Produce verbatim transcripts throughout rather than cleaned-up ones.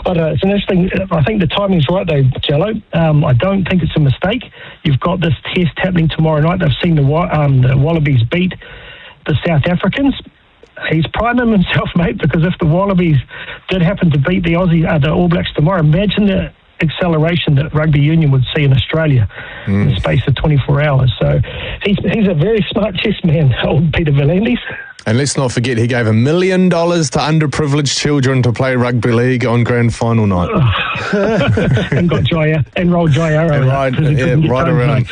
But uh, it's an interesting, I think the timing's right though, Jello. Um, I don't think it's a mistake. You've got this test happening tomorrow night. They've seen the, um, the Wallabies beat the South Africans. He's priming himself, mate, because if the Wallabies did happen to beat the Aussie, uh, the All Blacks tomorrow, imagine the acceleration that rugby union would see in Australia mm. in the space of twenty-four hours. So he's he's a very smart chess man, old Peter V'landys. And let's not forget, he gave a million dollars to underprivileged children to play rugby league on grand final night. and got Jaya, and rolled Jaya and right, yeah, right around.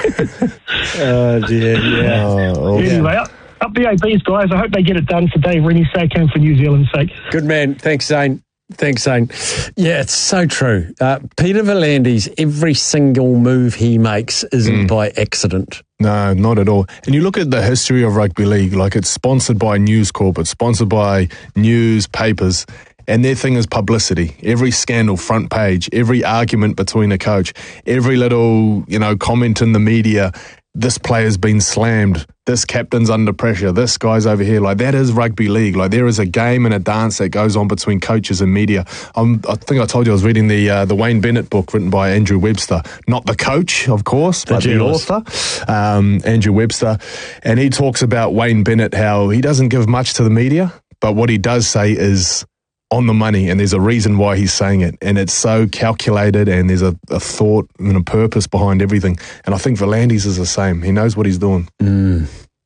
oh, dear, yeah. Oh, anyway, yeah. up, up the A Bs, guys. I hope they get it done for Dave Rennie's sake and for New Zealand's sake. Good man. Thanks, Zane. Thanks, Zane. Yeah, it's so true. Uh, Peter V'landys, every single move he makes isn't mm. by accident. No, not at all. And you look at the history of rugby league, like it's sponsored by News Corp, it's sponsored by newspapers, and their thing is publicity. Every scandal, front page, every argument between a coach, every little, you know, comment in the media, this player's been slammed, this captain's under pressure, this guy's over here. Like, that is rugby league. Like, there is a game and a dance that goes on between coaches and media. Um, I think I told you I was reading the uh, the Wayne Bennett book written by Andrew Webster. Not the coach, of course, but the, the author, um, Andrew Webster. And he talks about Wayne Bennett, how he doesn't give much to the media, but what he does say is on the money, and there's a reason why he's saying it, and it's so calculated, and there's a, a thought and a purpose behind everything. And I think V'landys is the same. He knows what he's doing. Mm.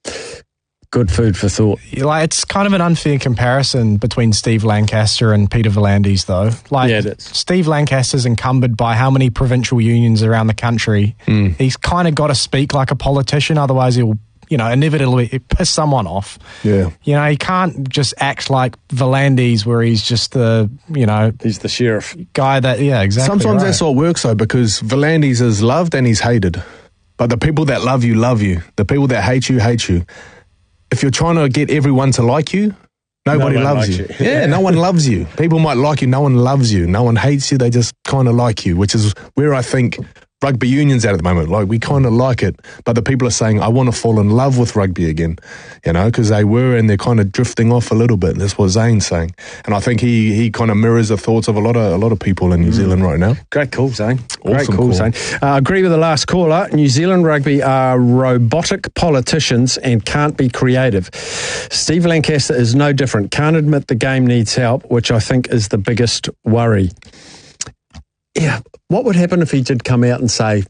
Good food for thought. Like, it's kind of an unfair comparison between Steve Lancaster and Peter V'landys, though. Like, yeah, it is. Steve Lancaster's encumbered by how many provincial unions around the country. Mm. He's kind of got to speak like a politician, otherwise he'll, you know, inevitably piss someone off. Yeah. You know, he can't just act like V'landys where he's just the, you know... He's the sheriff. Guy that, yeah, exactly. Sometimes right. that's what works, though, because V'landys is loved and he's hated. But the people that love you, love you. The people that hate you, hate you. If you're trying to get everyone to like you, nobody no loves you. you. Yeah, no one loves you. People might like you, no one loves you. No one hates you, they just kind of like you, which is where I think rugby union's at at the moment. Like, we kind of like it, but the people are saying, I want to fall in love with rugby again, you know, because they were, and they're kind of drifting off a little bit. That's what Zane's saying. And I think he he kind of mirrors the thoughts of a lot of a lot of people in New mm. Zealand right now. Great call, Zane. Great Awesome call, call. Zane. I uh, agree with the last caller. New Zealand rugby are robotic politicians and can't be creative. Steve Lancaster is no different. Can't admit the game needs help, which I think is the biggest worry. Yeah, what would happen if he did come out and say,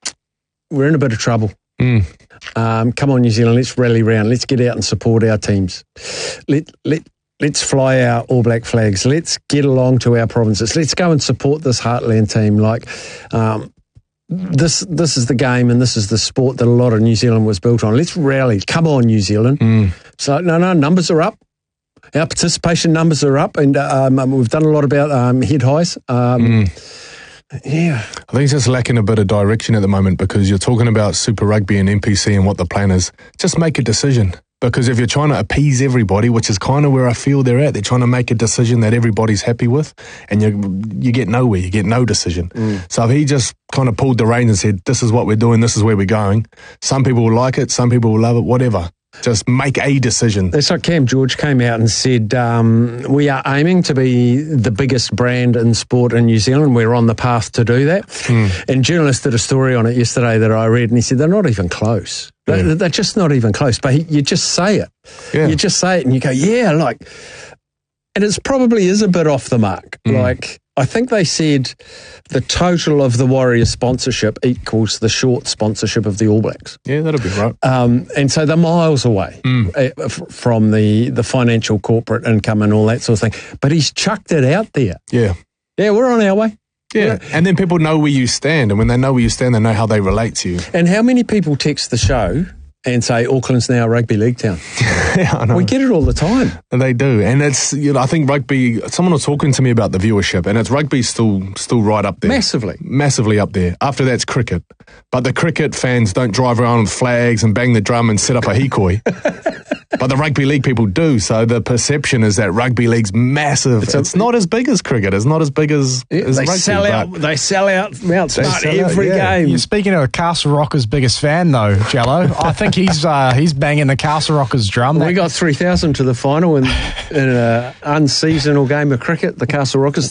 we're in a bit of trouble. Mm. Um, come on, New Zealand, let's rally round. Let's get out and support our teams. Let, let, let's fly our All Black flags. Let's get along to our provinces. Let's go and support this Heartland team. Like, um, this this is the game and this is the sport that a lot of New Zealand was built on. Let's rally. Come on, New Zealand. Mm. So, no, no, numbers are up. Our participation numbers are up, and um, we've done a lot about um, head highs. Um, mm. Yeah. I think it's just lacking a bit of direction at the moment, because you're talking about Super Rugby and N P C and what the plan is. Just make a decision. Because if you're trying to appease everybody, which is kind of where I feel they're at, they're trying to make a decision that everybody's happy with, and you you get nowhere, you get no decision. Mm. So if he just kind of pulled the reins and said, this is what we're doing, this is where we're going, some people will like it, some people will love it, whatever. Just make a decision. That's like Cam George came out and said, um, we are aiming to be the biggest brand in sport in New Zealand. We're on the path to do that. Mm. And journalists did a story on it yesterday that I read, and he said, they're not even close. Yeah. They're, they're just not even close. But he, you just say it. Yeah. You just say it and you go, yeah, like, and it probably is a bit off the mark. Mm. Like, I think they said the total of the Warriors sponsorship equals the short sponsorship of the All Blacks. Yeah, that'll be right. Um, and so they're miles away mm. from the, the financial corporate income and all that sort of thing. But he's chucked it out there. Yeah. Yeah, we're on our way. Yeah. yeah. And then people know where you stand. And when they know where you stand, they know how they relate to you. And how many people text the show and say Auckland's now a rugby league town? Yeah, I know. We get it all the time. They do. And it's, you know, I think rugby, someone was talking to me about the viewership, and it's rugby still still right up there. Massively. Massively up there. After that's cricket. But the cricket fans don't drive around with flags and bang the drum and set up a hikoi. But the rugby league people do. So the perception is that rugby league's massive. It's, a, it's not as big as cricket. It's not as big as, yeah, as they rugby. Sell out, they sell out Mount Smart every out, yeah. game. You're speaking of a Castle Rockers' biggest fan, though, Jello. I think he's uh, he's banging the Castle Rockers drum. Well, we got three thousand to the final in, in an unseasonal game of cricket, the Castle Rockers.